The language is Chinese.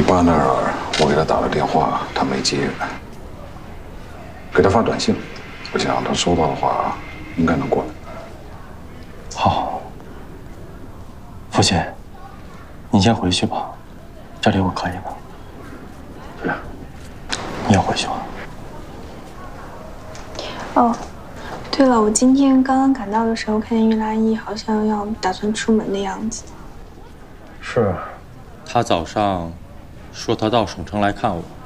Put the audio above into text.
你爸那儿，我给他打了电话，他没接，给他发短信，我想他收到的话，应该能过来。 好，父亲，你先回去吧，这里我可以了。 是。 你也回去吧。 哦，对了，我今天刚刚赶到的时候，看见玉兰姨好像要打算出门的样子。 是。 他早上说他到省城来看我。